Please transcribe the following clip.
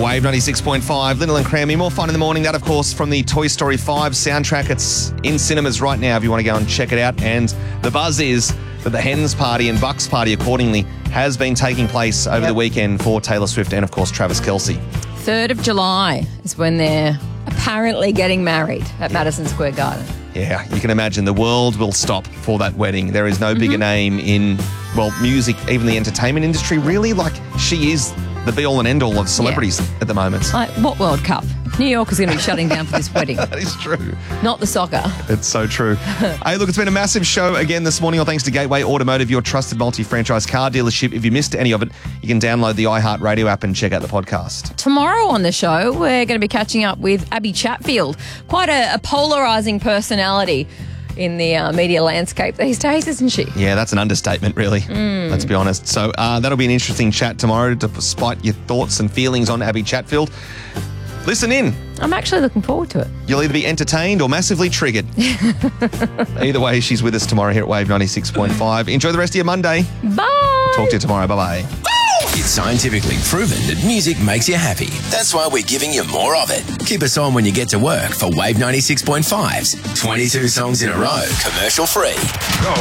Wave 96.5, Little and Crammy. More fun in the morning. That, of course, from the Toy Story 5 soundtrack. It's in cinemas right now if you want to go and check it out. And the buzz is that the Hens Party and Bucks Party, accordingly, has been taking place over the weekend for Taylor Swift and, of course, Travis Kelce. 3rd of July is when they're apparently getting married at Madison Square Garden. Yeah, you can imagine the world will stop for that wedding. There is no bigger name in, well, music, even the entertainment industry, really. Like, she is the be-all and end-all of celebrities at the moment. Like, what World Cup? New York is going to be shutting down for this wedding. That is true. Not the soccer. It's so true. Hey, look, it's been a massive show again this morning, all thanks to Gateway Automotive, your trusted multi-franchise car dealership. If you missed any of it, you can download the iHeartRadio app and check out the podcast. Tomorrow on the show, we're going to be catching up with Abby Chatfield. Quite a polarising personality in the media landscape these days, isn't she? Yeah, that's an understatement, really. Let's be honest. So that'll be an interesting chat tomorrow, despite your thoughts and feelings on Abby Chatfield. Listen in. I'm actually looking forward to it. You'll either be entertained or massively triggered. Either way, she's with us tomorrow here at Wave 96.5. Enjoy the rest of your Monday. Bye. Talk to you tomorrow. Bye-bye. It's scientifically proven that music makes you happy. That's why we're giving you more of it. Keep us on when you get to work for Wave 96.5's 22 songs in a row, commercial free.